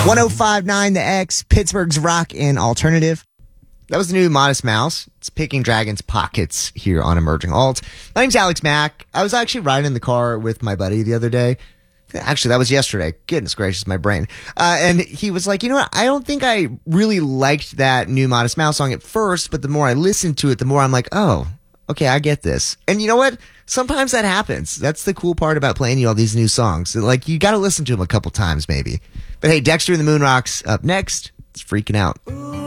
1059 The X, Pittsburgh's rock and alternative. That was the new Modest Mouse. It's picking Dragon's Pockets here on Emerging Alt. My name's Alex Mack. I was actually riding in the car with my buddy the other day. Actually, that was yesterday. Goodness gracious, my brain. And he was like, you know what? I don't think I really liked that new Modest Mouse song at first, but the more I listened to it, the more I'm like, oh, okay, I get this. And you know what? Sometimes that happens. That's the cool part about playing you all these new songs. Like, you got to listen to them a couple times maybe. But hey, Dexter and the Moonrocks up next. It's Freaking Out.